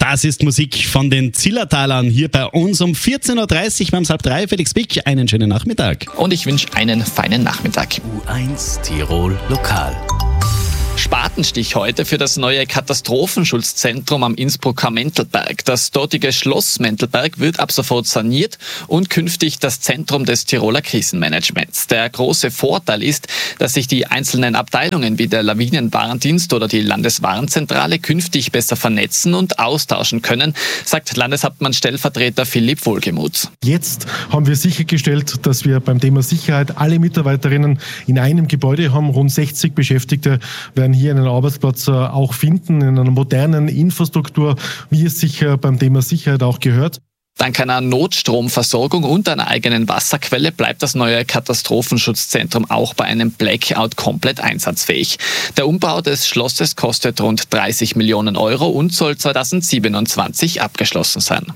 Das ist Musik von den Zillertalern hier bei uns um 14.30 Uhr beim Halb3. Felix Bick, einen schönen Nachmittag. Und ich wünsche einen feinen Nachmittag. U1 Tirol Lokal. Spatenstich heute für das neue Katastrophenschutzzentrum am Innsbrucker Mentelberg. Das dortige Schloss Mentelberg wird ab sofort saniert und künftig das Zentrum des Tiroler Krisenmanagements. Der große Vorteil ist, dass sich die einzelnen Abteilungen wie der Lawinenwarndienst oder die Landeswarnzentrale künftig besser vernetzen und austauschen können, sagt Landeshauptmann-Stellvertreter Philipp Wohlgemuth. Jetzt haben wir sichergestellt, dass wir beim Thema Sicherheit alle Mitarbeiterinnen in einem Gebäude haben. Rund 60 Beschäftigte werden hier einen Arbeitsplatz auch finden, in einer modernen Infrastruktur, wie es sich beim Thema Sicherheit auch gehört. Dank einer Notstromversorgung und einer eigenen Wasserquelle bleibt das neue Katastrophenschutzzentrum auch bei einem Blackout komplett einsatzfähig. Der Umbau des Schlosses kostet rund 30 Millionen Euro und soll 2027 abgeschlossen sein.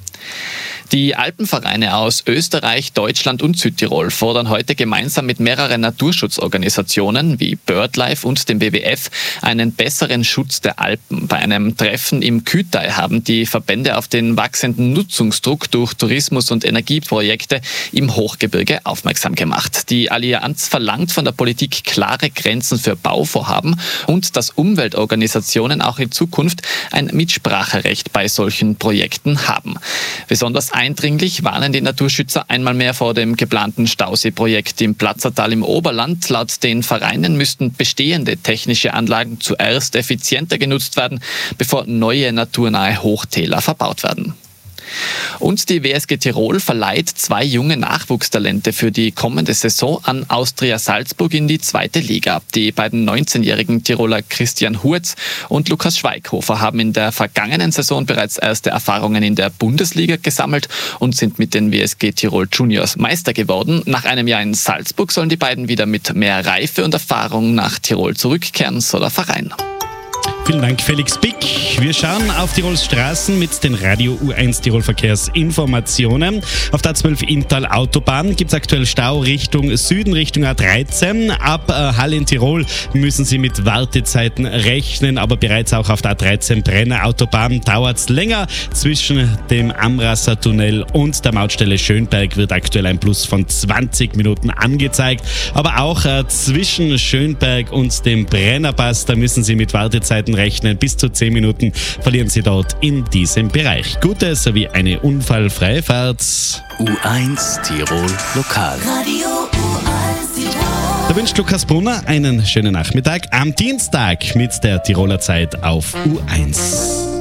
Die Alpenvereine aus Österreich, Deutschland und Südtirol fordern heute gemeinsam mit mehreren Naturschutzorganisationen wie BirdLife und dem WWF einen besseren Schutz der Alpen. Bei einem Treffen im Kütai haben die Verbände auf den wachsenden Nutzungsdruck durch Tourismus- und Energieprojekte im Hochgebirge aufmerksam gemacht. Die Allianz verlangt von der Politik klare Grenzen für Bauvorhaben und dass Umweltorganisationen auch in Zukunft ein Mitspracherecht bei solchen Projekten haben. Besonders eindringlich warnen die Naturschützer einmal mehr vor dem geplanten Stauseeprojekt im Platzertal im Oberland. Laut den Vereinen müssten bestehende technische Anlagen zuerst effizienter genutzt werden, bevor neue naturnahe Hochtäler verbaut werden. Und die WSG Tirol verleiht 2 junge Nachwuchstalente für die kommende Saison an Austria Salzburg in die 2. Liga. Die beiden 19-jährigen Tiroler Christian Hurz und Lukas Schweighofer haben in der vergangenen Saison bereits erste Erfahrungen in der Bundesliga gesammelt und sind mit den WSG Tirol Juniors Meister geworden. Nach einem Jahr in Salzburg sollen die beiden wieder mit mehr Reife und Erfahrung nach Tirol zurückkehren, so der Verein. Vielen Dank, Felix Bick. Wir schauen auf Tirols Straßen mit den Radio U1 Tirol Verkehrsinformationen. Auf der A12 Inntal Autobahn gibt es aktuell Stau Richtung Süden, Richtung A13. Ab Hall in Tirol müssen Sie mit Wartezeiten rechnen, aber bereits auch auf der A13 Brenner Autobahn dauert es länger. Zwischen dem Amrasser Tunnel und der Mautstelle Schönberg wird aktuell ein Plus von 20 Minuten angezeigt. Aber auch zwischen Schönberg und dem Brennerpass, da müssen Sie mit Wartezeiten rechnen. Bis zu 10 Minuten verlieren Sie dort in diesem Bereich. Gute sowie eine unfallfreie Fahrt. U1 Tirol Lokal. Radio U1 Tirol. Da wünscht Lukas Brunner einen schönen Nachmittag am Dienstag mit der Tiroler Zeit auf U1.